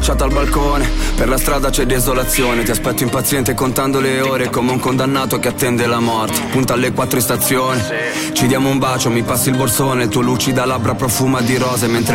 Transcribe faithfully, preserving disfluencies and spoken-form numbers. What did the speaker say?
affacciata al balcone, per la strada c'è desolazione. Ti aspetto impaziente contando le ore come un condannato che attende la morte. Punta alle quattro in stazione, ci diamo un bacio, mi passi il borsone, il tuo lucida labbra profuma di rose mentre